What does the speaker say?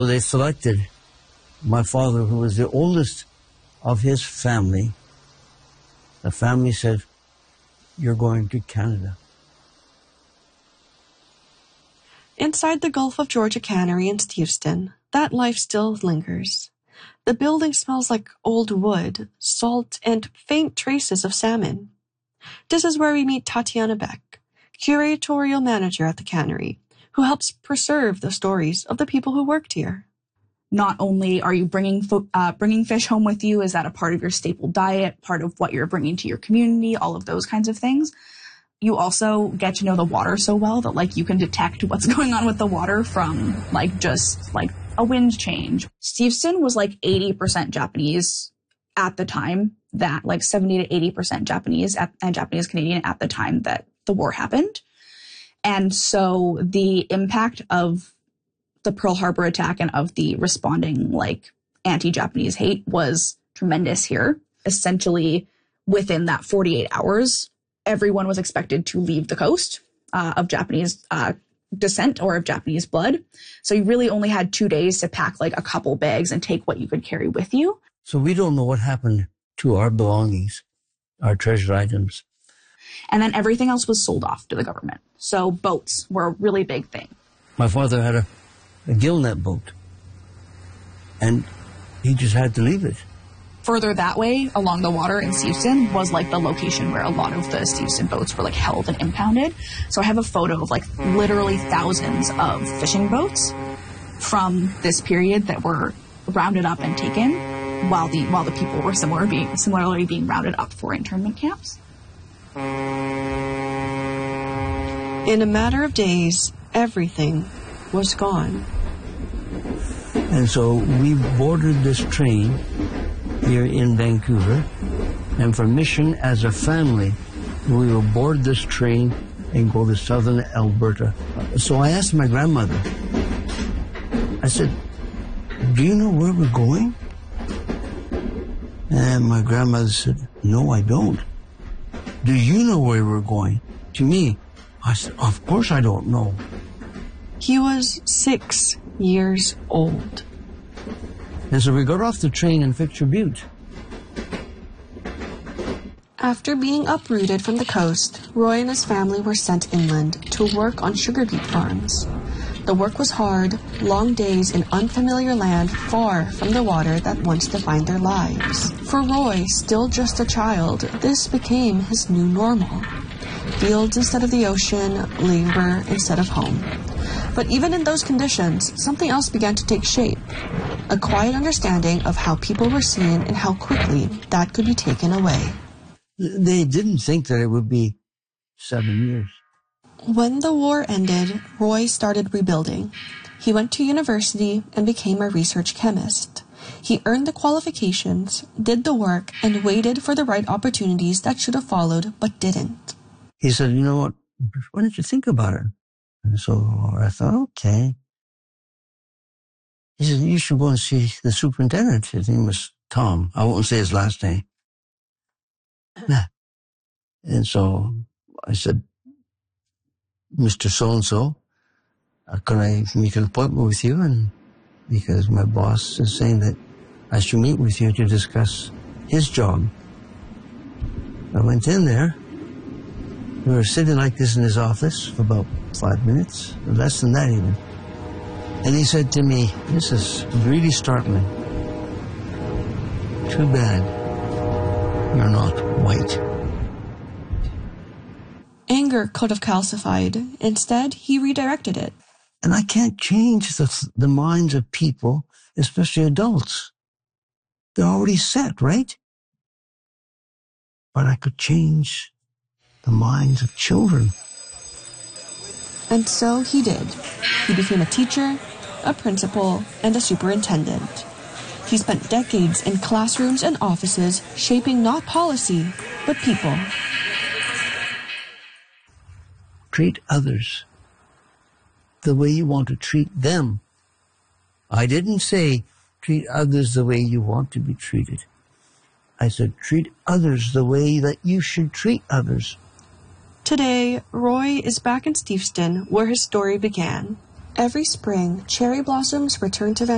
So they selected my father, who was the oldest of his family. The family said, "You're going to Canada." Inside the Gulf of Georgia cannery in Steveston, that life still lingers. The building smells like old wood, salt, and faint traces of salmon. This is where we meet Tatiana Beck, curatorial manager at the cannery, who helps preserve the stories of the people who worked here. Not only are you bringing fish home with you, is that a part of your staple diet, part of what you're bringing to your community, all of those kinds of things. You also get to know the water so well that, like, you can detect what's going on with the water from, like, just, like, a wind change. Steveston was, like, 80% Japanese at the time that, like, 70 to 80% Japanese and Japanese Canadian at the time that the war happened. And so the impact of the Pearl Harbor attack and of the responding, like, anti-Japanese hate was tremendous here. Essentially, within that 48 hours, everyone was expected to leave the coast of Japanese descent or of Japanese blood. So you really only had 2 days to pack, like, a couple bags and take what you could carry with you. So we don't know what happened to our belongings, our treasured items. And then everything else was sold off to the government. So boats were a really big thing. My father had a gillnet boat, and he just had to leave it. Further that way, along the water in Steveston, was, like, the location where a lot of the Steveston boats were, like, held and impounded. So I have a photo of, like, literally thousands of fishing boats from this period that were rounded up and taken while the people were similarly being rounded up for internment camps. In a matter of days, everything was gone. And so we boarded this train here in Vancouver, and for mission as a family, we will board this train and go to southern Alberta. So I asked my grandmother, I said, "Do you know where we're going?" And my grandmother said, "No, I don't." "Do you know where we're going?" To me, I said, "Of course I don't know." He was 6 years old. And so we got off the train in Victor Butte. After being uprooted from the coast, Roy and his family were sent inland to work on sugar beet farms. The work was hard, long days in unfamiliar land far from the water that once defined their lives. For Roy, still just a child, this became his new normal. Fields instead of the ocean, labor instead of home. But even in those conditions, something else began to take shape. A quiet understanding of how people were seen and how quickly that could be taken away. They didn't think that it would be 7 years. When the war ended, Roy started rebuilding. He went to university and became a research chemist. He earned the qualifications, did the work, and waited for the right opportunities that should have followed, but didn't. He said, "You know what? Why don't you think about it?" And so I thought, okay. He said, "You should go and see the superintendent." His name was Tom. I won't say his last name. And so I said, "Mr. So-and-so, can I make an appointment with you?" And because my boss is saying that I should meet with you to discuss his job. I went in there. We were sitting like this in his office for about 5 minutes, or less than that even. And he said to me, "This is really startling. Too bad you're not white." Anger could have calcified. Instead, he redirected it. And I can't change the minds of people, especially adults. They're already set, right? But I could change the minds of children. And so he did. He became a teacher, a principal, and a superintendent. He spent decades in classrooms and offices shaping not policy, but people. Treat others the way you want to treat them. I didn't say treat others the way you want to be treated. I said treat others the way that you should treat others. Today, Roy is back in Steveston, where his story began. Every spring, cherry blossoms return to Vancouver.